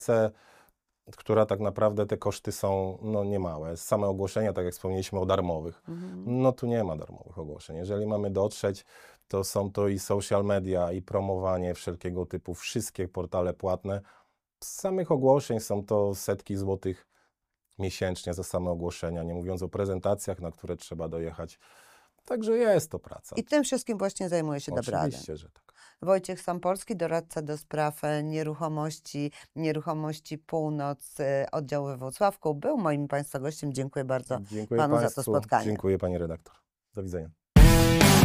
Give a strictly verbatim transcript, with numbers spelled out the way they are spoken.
która tak naprawdę te koszty są no, niemałe. Same ogłoszenia, tak jak wspomnieliśmy o darmowych, Mhm. no tu nie ma darmowych ogłoszeń. Jeżeli mamy dotrzeć, to są to i social media, i promowanie wszelkiego typu, wszystkie portale płatne. Z samych ogłoszeń są to setki złotych miesięcznie za same ogłoszenia, nie mówiąc o prezentacjach, na które trzeba dojechać. Także jest to praca. I tym wszystkim właśnie zajmuje się Dobraden. Oczywiście, że tak. Wojciech Sampolski, doradca do spraw e, nieruchomości, nieruchomości Północ, e, oddział we Włocławku, był moim Państwa gościem. Dziękuję bardzo Dziękuję Panu za to Państwu. spotkanie. Dziękuję Pani redaktor. Do widzenia.